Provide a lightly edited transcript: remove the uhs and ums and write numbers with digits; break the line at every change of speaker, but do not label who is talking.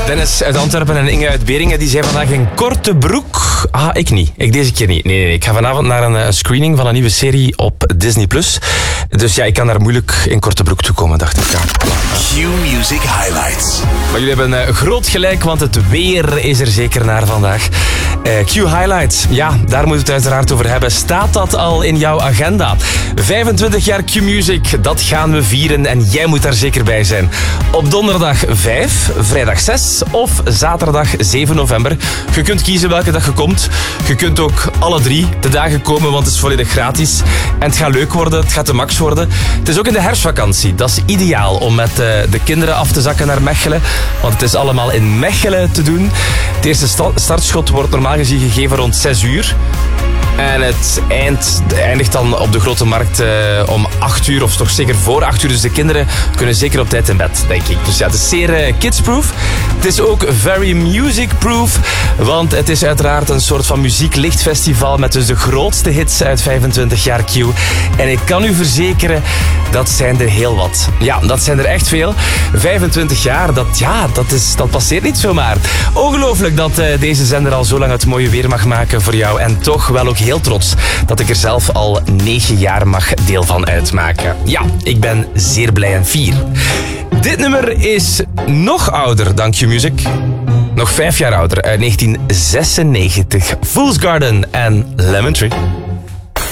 Dennis uit Antwerpen en Inge uit Beringen, die zei vandaag een korte broek. Ah, ik niet. Ik deze keer niet. Nee. Ik ga vanavond naar een screening van een nieuwe serie op Disney+. Dus ja, ik kan daar moeilijk in korte broek toe komen, dacht ik. Ja.
Q-Music Highlights.
Maar jullie hebben groot gelijk, want het weer is er zeker naar vandaag. Q Highlights, ja, daar moeten we het uiteraard over hebben. Staat dat al in jouw agenda? 25 jaar Q-Music, dat gaan we vieren en jij moet daar zeker bij zijn. Op donderdag 5, vrijdag 6 of zaterdag 7 november. Je kunt kiezen welke dag je komt. Je kunt ook alle 3 de dagen komen, want het is volledig gratis. En het gaat leuk worden, het gaat de max worden. Het is ook in de herfstvakantie. Dat is ideaal om met de kinderen af te zakken naar Mechelen. Want het is allemaal in Mechelen te doen. Het eerste startschot wordt normaal gezien gegeven rond 6 uur. En het eindigt dan op de Grote Markt om 8 uur, of toch zeker voor 8 uur. Dus de kinderen kunnen zeker op tijd in bed, denk ik. Dus ja, het is zeer kidsproof. Het is ook very musicproof, want het is uiteraard een soort van muzieklichtfestival met dus de grootste hits uit 25 jaar Q. En ik kan u verzekeren, dat zijn er heel wat. Ja, dat zijn er echt veel. 25 jaar, dat passeert niet zomaar. Ongelooflijk dat deze zender al zo lang het mooie weer mag maken voor jou. En toch wel ook heel trots dat ik er zelf al 9 jaar mag deel van uitmaken. Ja, ik ben zeer blij en fier. Dit nummer is nog ouder dan Q-Music. Nog 5 jaar ouder, uit 1996. Fool's Garden en Lemon Tree.